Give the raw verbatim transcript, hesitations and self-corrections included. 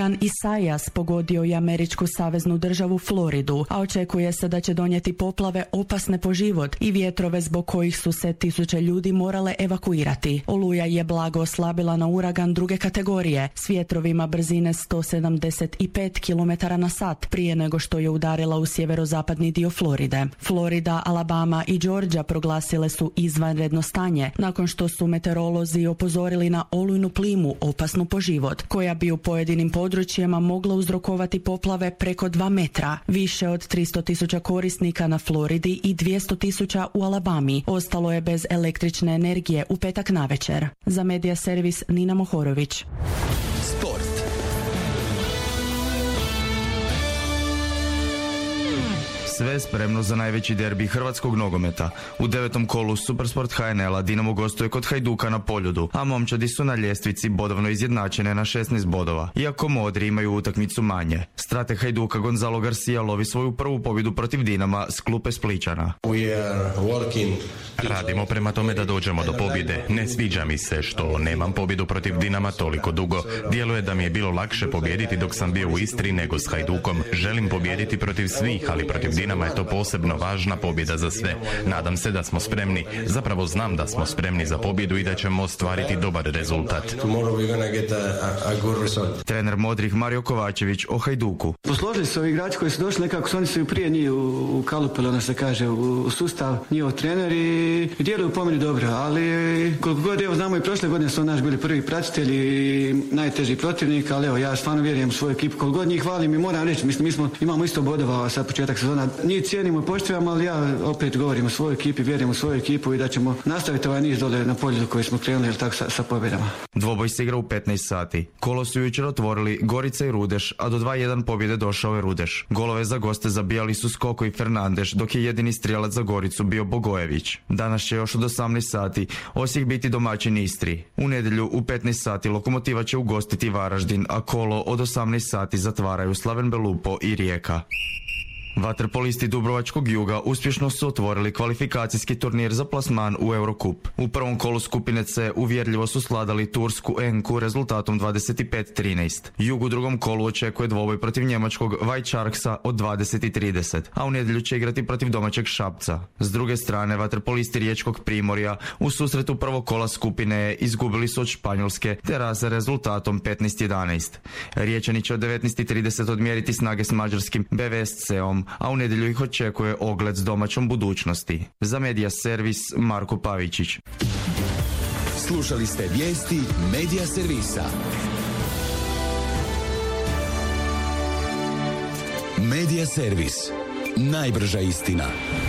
Uragan Isaias pogodio je američku saveznu državu Floridu, a očekuje se da će donijeti poplave opasne po život i vjetrove zbog kojih su se tisuće ljudi morale evakuirati. Oluja je blago oslabila na uragan druge kategorije s vjetrovima brzine sto sedamdeset pet kilometara na sat prije nego što je udarila u sjeverozapadni dio Floride. Florida, Alabama i Georgia proglasile su izvanredno stanje nakon što su meteorolozi opozorili na olujnu plimu opasnu po život, koja bi u pojedinim područjima mogla uzrokovati poplave preko dva metra. Više od tristo tisuća korisnika na Floridi i dvjesto tisuća u Alabami ostalo je bez električne energije u petak navečer. Za Medija servis Nina Mohorović. Sport. Sve je spremno za najveći derbi hrvatskog nogometa. U devetom kolu Supersport H N L-a Dinamo gostuje kod Hajduka na Poljudu, a momčadi su na ljestvici bodovno izjednačene na šesnaest bodova. Iako modri imaju utakmicu manje. Strateg Hajduka Gonzalo Garcia lovi svoju prvu pobjedu protiv Dinama s klupe Spličana. Radimo prema tome da dođemo do pobjede. Ne sviđa mi se što nemam pobjedu protiv Dinama toliko dugo. Djeluje da mi je bilo lakše pobijediti dok sam bio u Istri nego s Hajdukom. Želim pobijediti protiv svih, ali protiv Dinama je to posebno važna pobjeda za sve. Nadam se da smo spremni. Zapravo znam da smo spremni za pobjedu i da ćemo ostvariti dobar rezultat. Trener modrih Mario Kovačević o Hajduku. Posložili su ovi igrači koji su došli, nekako su oni su prije njih u, u kalupili, ono se kaže, u, u sustav, njihov trener i djeluju po meni dobro, ali koliko god evo znamo i prošle godine su naš bili prvi pratitelji i najteži protivnik, ali evo ja stvarno vjerujem u svoju ekipu, koliko god njih hvalim i moram reći, mislim mi smo, imamo isto bodova sad početak sezona, njih cijenimo i poštivamo, ali ja opet govorim o svojoj ekipi, vjerujem u svoju ekipu i da ćemo nastaviti ovaj niz dole na Poljudu koji smo krenuli, ili tako sa, sa pobjedama. Dvoboj se igra u petnaest sati. Kolo su jučer otvorili Gorica i Rudeš, a do dva jedan pobjede došao je Rudeš. Golove za goste zabijali su Skoko i Fernandeš, dok je jedini strijelac za Goricu bio Bogojević. Danas će još od osamnaest sati Osijek biti domaćin Istri. U nedjelju u petnaest sati Lokomotiva će ugostiti Varaždin, a kolo od osamnaest sati zatvaraju Slaven Belupo i Rijeka. Vaterpolisti Dubrovačkog Juga uspješno su otvorili kvalifikacijski turnir za plasman u Eurocup. U prvom kolu skupine C uvjerljivo su sladali tursku Enku rezultatom dvadeset pet trinaest. Jug u drugom kolu očekuje dvoboj protiv njemačkog White od dvadeset trideset, a u nedjelju će igrati protiv domaćeg Šapca. S druge strane, vaterpolisti Riječkog Primorja u susretu prvog kola skupine E izgubili su od Španjolske te raze rezultatom petnaest jedanaest. Riječani će od devetnaest trideset odmjeriti snage s mađarskim B V S C-om, a u nedjelju ih očekuje ogled s domaćom budućnosti. Za Medija servis Marko Pavičić. Slušali ste vijesti Medija servisa. Medija servis. Najbrža istina.